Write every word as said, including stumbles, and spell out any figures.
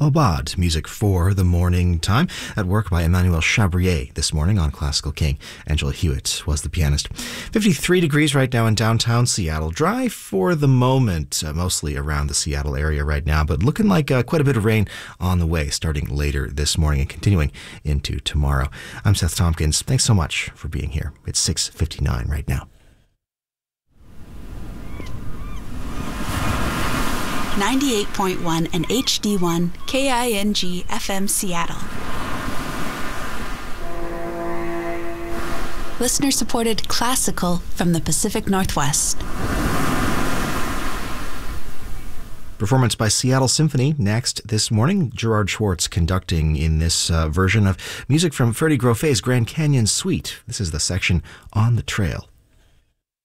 Aubade, music for the morning time, at work by Emmanuel Chabrier this morning on Classical King. Angela Hewitt was the pianist. fifty-three degrees right now in downtown Seattle. Dry for the moment, uh, mostly around the Seattle area right now, but looking like uh, quite a bit of rain on the way, starting later this morning and continuing into tomorrow. I'm Seth Tompkins. Thanks so much for being here. It's six fifty-nine right now. ninety-eight point one and H D one K I N G F M Seattle. Listener-supported classical from the Pacific Northwest. Performance by Seattle Symphony next this morning. Gerard Schwartz conducting in this uh, version of music from Freddie Groffet's Grand Canyon Suite. This is the section On the Trail.